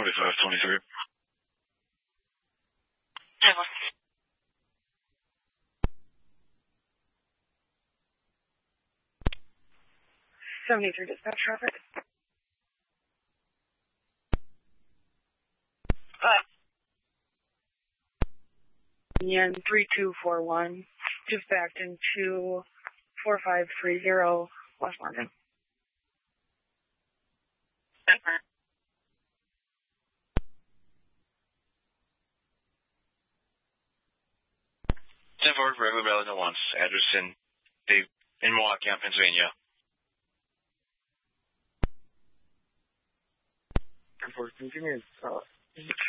4523. Iowa. 73 dispatch traffic. Union 3241 just backed into 4530 West Morgan. Denver. Denver, regular Valley at once. Address in Milwaukee, Pennsylvania. Continue.